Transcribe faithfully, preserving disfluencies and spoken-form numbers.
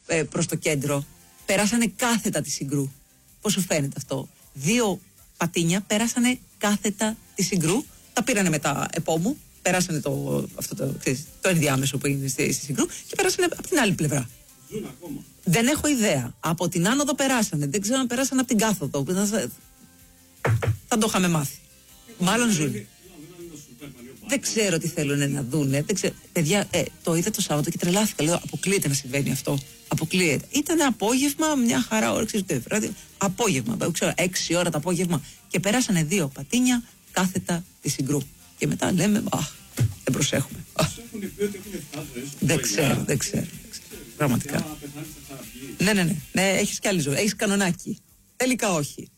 ε, προς το κέντρο. Περάσανε κάθετα τη Συγκρού. Πώς σου φαίνεται αυτό? Δύο πατίνια πέρασανε κάθετα τη Συγκρού. Τα πήρανε μετά επόμου. Περάσανε το, αυτό το, το ενδιάμεσο που είναι στη, στη Συγκρού και περάσανε από την άλλη πλευρά. Ζουν ακόμα. Δεν έχω ιδέα. Από την άνοδο περάσανε. Δεν ξέρω αν περάσανε από την κάθοδο. Θα, θα το είχαμε μάθει. Μάλλον ζουν. Δεν ξέρω τι θέλουν να δούνε. Δεν ξέρω. Παιδιά, ε, το είδα το Σάββατο και τρελάθηκα. Λέω, αποκλείεται να συμβαίνει αυτό. Αποκλείεται. Ήταν απόγευμα, μια χαρά όρεξη. Απόγευμα, δεν ξέρω, έξι ώρα το απόγευμα. Και περάσανε δύο πατίνια κάθετα τη Συγκρού. Και μετά λέμε, αχ, δεν προσέχουμε. Δεν ξέρω, δεν ξέρω. Πραγματικά. Ναι, ναι, ναι. ναι Έχεις κι άλλη ζωή. Έχεις κανονάκι. Τελικά όχι.